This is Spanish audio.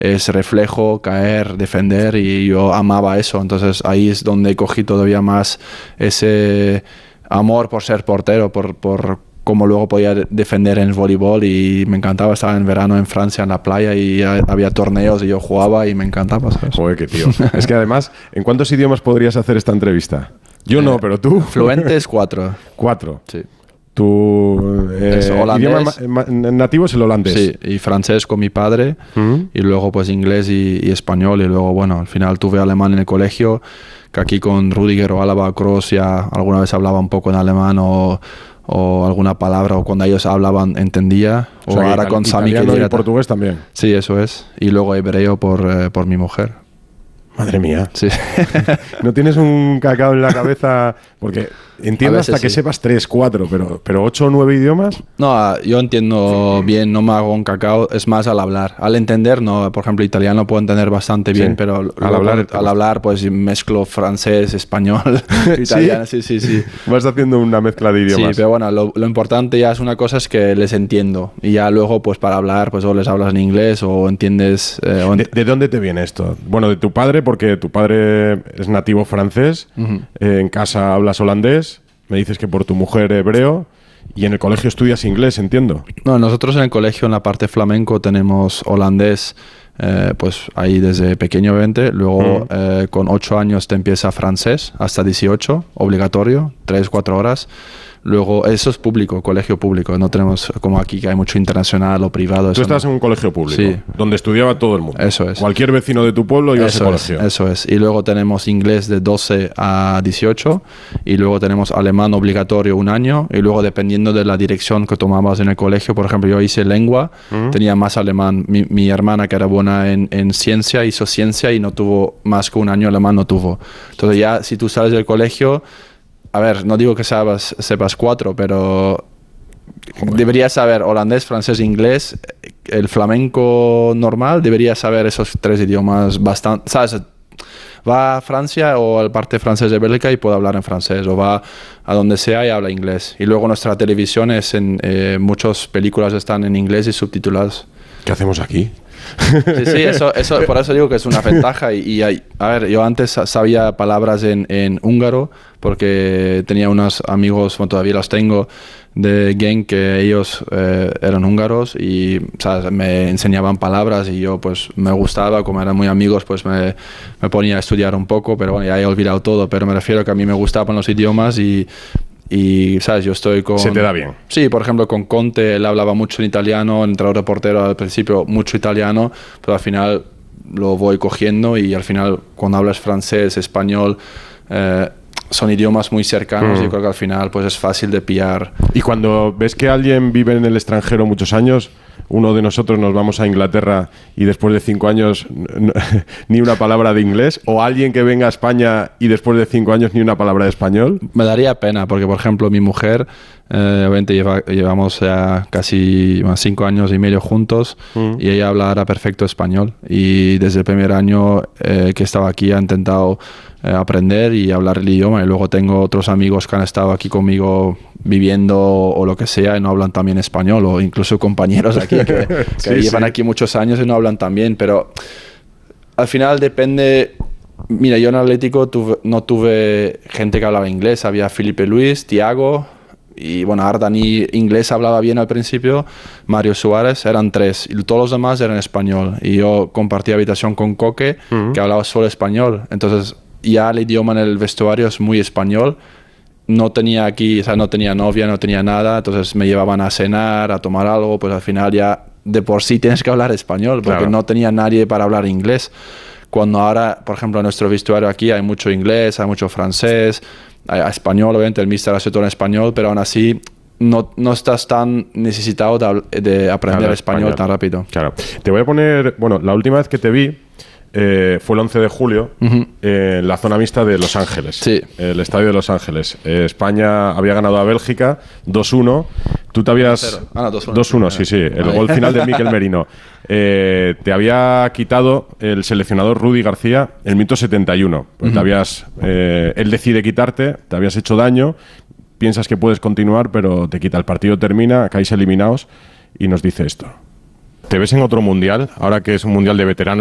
es reflejo, caer, defender, y yo amaba eso. Entonces ahí es donde cogí todavía más ese amor por ser portero, por cómo luego podía defender en el voleibol, y me encantaba. Estar en verano en Francia en la playa y había torneos y yo jugaba y me encantaba, ¿sabes? Joder, qué tío. Es que además, ¿en cuántos idiomas podrías hacer esta entrevista? Yo no, pero tú. Fluentes 4. 4. Sí. Tu holandés. idioma nativo es el holandés. Sí, y francés con mi padre, y luego pues inglés y español, y luego bueno, al final tuve alemán en el colegio, que aquí con Rüdiger o Alaba, Kroos ya alguna vez hablaba un poco en alemán o alguna palabra, o cuando ellos hablaban entendía, o sea, ahora con Sami italiano y portugués también. Sí, eso es, y luego hebreo por mi mujer. Madre mía. Sí. ¿No tienes un cacao en la cabeza? Porque entiendo hasta que sepas 3, 4, pero 8 o 9 idiomas. No, yo entiendo bien, no me hago un cacao, es más al hablar. Al entender, no, por ejemplo, italiano puedo entender bastante bien, pero al hablar pues mezclo francés, español, italiano, sí. Vas haciendo una mezcla de idiomas. Sí, pero bueno, lo importante ya es una cosa, es que les entiendo. Y ya luego, pues para hablar, pues o les hablas en inglés o entiendes... ¿De dónde te viene esto? Bueno, de tu padre, porque tu padre es nativo francés, en casa hablas holandés, me dices que por tu mujer hebreo, y en el colegio estudias inglés, entiendo. No, nosotros en el colegio, en la parte flamenco, tenemos holandés, pues ahí desde pequeño, obviamente. Luego con 8 años te empieza francés, hasta 18, obligatorio, 3-4 horas. Luego, eso es público, colegio público. No tenemos como aquí, que hay mucho internacional o privado. Tú estás en un colegio público, sí, donde estudiaba todo el mundo. Eso es. Cualquier vecino de tu pueblo iba a ese colegio. Eso es. Y luego tenemos inglés de 12 a 18. Y luego tenemos alemán obligatorio 1 año. Y luego, dependiendo de la dirección que tomabas en el colegio, por ejemplo, yo hice lengua, tenía más alemán. Mi hermana, que era buena en ciencia, hizo ciencia y no tuvo más que 1 año alemán, no tuvo. Entonces ya, si tú sales del colegio... A ver, no digo que sepas 4, pero deberías saber holandés, francés, inglés. El flamenco normal deberías saber esos 3 idiomas bastante. ¿Sabes? Va a Francia o al parte francés de Bélgica y puede hablar en francés, o va a donde sea y habla inglés. Y luego nuestra televisión muchas películas están en inglés y subtituladas. ¿Qué hacemos aquí? Sí, eso, por eso digo que es una ventaja. A ver, yo antes sabía palabras en húngaro, porque tenía unos amigos, bueno, todavía los tengo, de Genk, que ellos eran húngaros y, ¿sabes?, me enseñaban palabras, y yo pues me gustaba, como eran muy amigos, pues me ponía a estudiar un poco, pero bueno, ya he olvidado todo. Pero me refiero a que a mí me gustaban los idiomas y ¿sabes? Yo estoy con... ¿Se te da bien? Sí, por ejemplo, con Conte, él hablaba mucho en italiano, entrenador de portero al principio mucho italiano, pero al final lo voy cogiendo, y al final cuando hablas francés, español, son idiomas muy cercanos, y creo que al final pues es fácil de pillar. Y cuando ves que alguien vive en el extranjero muchos años, uno de nosotros nos vamos a Inglaterra y después de 5 años ni una palabra de inglés, o alguien que venga a España y después de 5 años ni una palabra de español. Me daría pena, porque por ejemplo mi mujer, obviamente llevamos ya casi 5 años y medio juntos, y ella habla perfecto español, y desde el primer año que estaba aquí ha intentado aprender y hablar el idioma. Y luego tengo otros amigos que han estado aquí conmigo viviendo o lo que sea, y no hablan también español, o incluso compañeros aquí que llevan aquí muchos años y no hablan tan bien. Pero al final depende. Mira, yo en Atlético no tuve gente que hablaba inglés. Había Felipe Luis, Thiago, y bueno, Ardani inglés hablaba bien al principio, Mario Suárez, eran 3, y todos los demás eran español. Y yo compartí habitación con Coque, que hablaba solo español. Entonces ya el idioma en el vestuario es muy español. No tenía aquí, o sea, no tenía novia, no tenía nada, entonces me llevaban a cenar, a tomar algo, pues al final ya de por sí tienes que hablar español, porque no tenía nadie para hablar inglés. Cuando ahora, por ejemplo, en nuestro vestuario aquí hay mucho inglés, hay mucho francés, hay español, obviamente el míster hace todo en español, pero aún así no estás tan necesitado de aprender español tan rápido. Claro. Te voy a poner, bueno, la última vez que te vi fue el 11 de julio en la zona mixta de Los Ángeles, el estadio de Los Ángeles. España había ganado a Bélgica 2-1. Tú te habías... 2-1, sí. El gol final de Mikel Merino. Te había quitado el seleccionador Rudy García el minuto 71. Pues él decide quitarte, te habías hecho daño, piensas que puedes continuar, pero te quita. El partido termina, caéis eliminados, y nos dice esto. ¿Te ves en otro mundial? Ahora que es un mundial de veteranos.